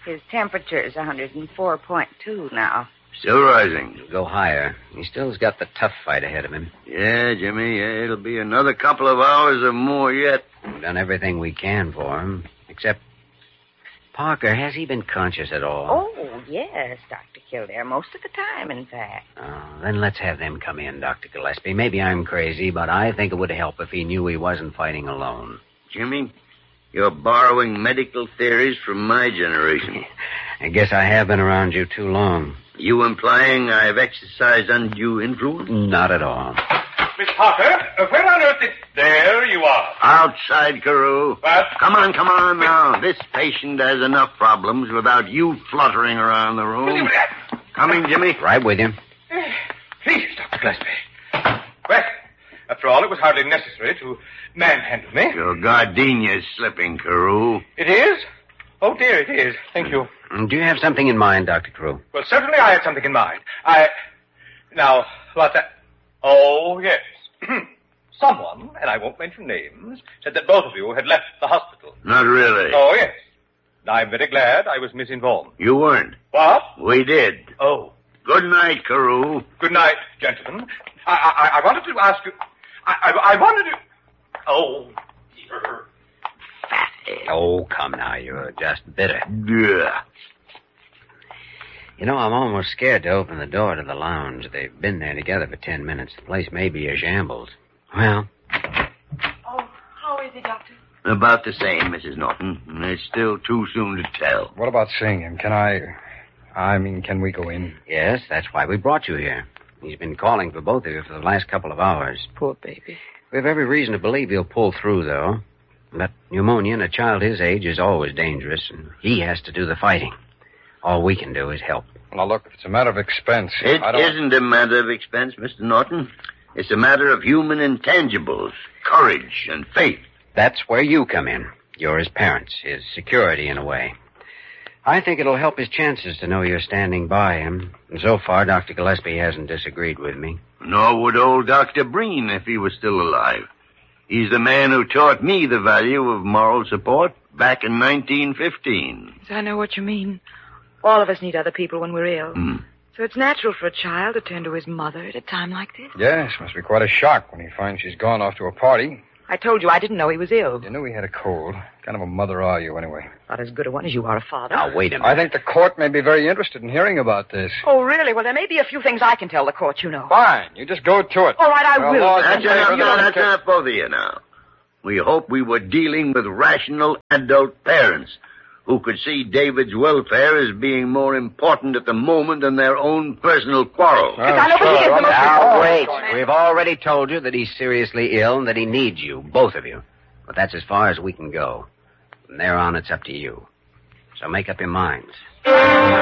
His temperature is 104.2 now. Still rising. Go higher. He still's got the tough fight ahead of him. Yeah, Jimmy. Yeah, it'll be another couple of hours or more yet. We've done everything we can for him. Except, Parker, has he been conscious at all? Oh, yes, Dr. Kildare. Most of the time, in fact. Oh, then let's have them come in, Dr. Gillespie. Maybe I'm crazy, but I think it would help if he knew he wasn't fighting alone. Jimmy, you're borrowing medical theories from my generation. I guess I have been around you too long. You implying I've exercised undue influence? Not at all. Miss Parker, where on earth did... There you are. Outside, Carew. What? Come on now. This patient has enough problems without you fluttering around the room. Coming, Jimmy. Right with you. Please, Dr. Gillespie. Well, after all, it was hardly necessary to manhandle me. Your gardenia's slipping, Carew. It is? Oh, dear, it is. Thank you. Do you have something in mind, Dr. Crew? Well, certainly I had something in mind. Now, what's that? Oh, yes. Someone, and I won't mention names, said that both of you had left the hospital. Not really. Oh, yes. I'm very glad I was misinformed. You weren't. What? We did. Oh. Good night, Carew. Good night, gentlemen. I wanted to ask you... I wanted to... Oh, dear. Oh, come now. You're just bitter. Yeah. You know, I'm almost scared to open the door to the lounge. They've been there together for 10 minutes. The place may be a shambles. Well? Oh, how is he, Doctor? About the same, Mrs. Norton. It's still too soon to tell. What about seeing him? Can we go in? Yes, that's why we brought you here. He's been calling for both of you for the last couple of hours. Poor baby. We have every reason to believe he'll pull through, though. But pneumonia in a child his age is always dangerous, and he has to do the fighting. All we can do is help. Now, look, if it's a matter of expense... It isn't a matter of expense, Mr. Norton. It's a matter of human intangibles, courage, and faith. That's where you come in. You're his parents, his security in a way. I think it'll help his chances to know you're standing by him. And so far, Dr. Gillespie hasn't disagreed with me. Nor would old Dr. Breen if he was still alive. He's the man who taught me the value of moral support back in 1915. Yes, I know what you mean. All of us need other people when we're ill. So it's natural for a child to turn to his mother at a time like this. Yes, must be quite a shock when he finds she's gone off to a party. I told you I didn't know he was ill. You knew he had a cold. What kind of a mother are you, anyway? Not as good a one as you are a father. Now, wait a minute. I think the court may be very interested in hearing about this. Oh, really? Well, there may be a few things I can tell the court, you know. Fine. You just go to it. All right, I will. Lord, That's enough, both of you now. We hope we were dealing with rational adult parents who could see David's welfare as being more important at the moment than their own personal quarrel. Now, wait. We've already told you that he's seriously ill and that he needs you, both of you. But that's as far as we can go. From there on, it's up to you. So make up your minds.